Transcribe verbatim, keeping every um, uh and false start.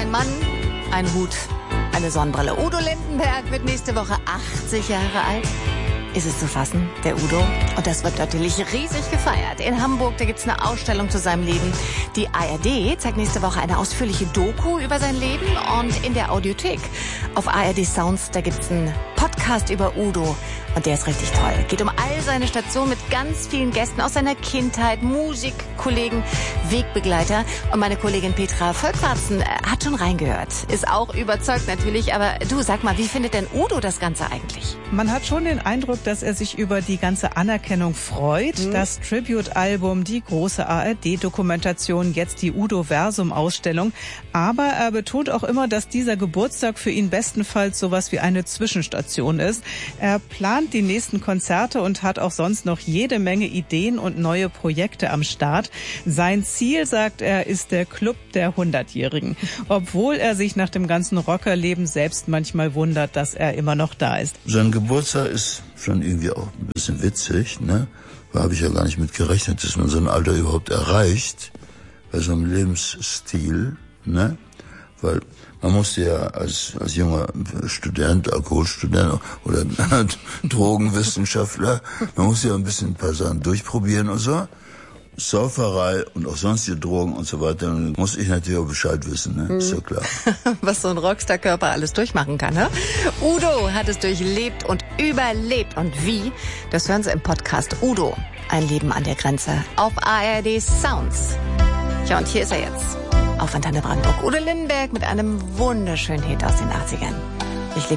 Ein Mann, ein Hut, eine Sonnenbrille. Udo Lindenberg wird nächste Woche achtzig Jahre alt. Ist es zu fassen, der Udo? Und das wird natürlich riesig gefeiert. In Hamburg, da gibt's eine Ausstellung zu seinem Leben. Die A R D zeigt nächste Woche eine ausführliche Doku über sein Leben. Und in der Audiothek auf A R D Sounds, da gibt's einen Podcast über Udo. Und der ist richtig toll. Geht um all seine Stationen mit ganz vielen Gästen aus seiner Kindheit, Musikkollegen, Wegbegleiter. Und meine Kollegin Petra Volkwarzen hat schon reingehört. Ist auch überzeugt natürlich. Aber du, sag mal, wie findet denn Udo das Ganze eigentlich? Man hat schon den Eindruck, dass er sich über die ganze Anerkennung freut. Mhm. Das Tribute-Album, die große A R D-Dokumentation, jetzt die Udo-Versum-Ausstellung. Aber er betont auch immer, dass dieser Geburtstag für ihn bestenfalls sowas wie eine Zwischenstation ist. Er plant die nächsten Konzerte und hat auch sonst noch jede Menge Ideen und neue Projekte am Start. Sein Ziel, sagt er, ist der Club der hundertjährigen. Obwohl er sich nach dem ganzen Rockerleben selbst manchmal wundert, dass er immer noch da ist. Sein Geburtstag ist schon irgendwie auch ein bisschen witzig, ne? Da habe ich ja gar nicht mit gerechnet, dass man so ein Alter überhaupt erreicht, bei so einem Lebensstil, ne? Weil man musste ja als, als junger Student, Alkoholstudent oder Drogenwissenschaftler, man musste ja ein bisschen ein paar Sachen durchprobieren und so. Sauferei und auch sonstige Drogen und so weiter, dann muss ich natürlich auch Bescheid wissen, ne? Ist ja klar. Was so ein Rockstar-Körper alles durchmachen kann, ne? Udo hat es durchlebt und überlebt. Und wie? Das hören Sie im Podcast Udo. Ein Leben an der Grenze auf A R D Sounds. Ja, und hier ist er jetzt auf Antenne Brandenburg. Udo Lindenberg mit einem wunderschönen Hit aus den achtzigern.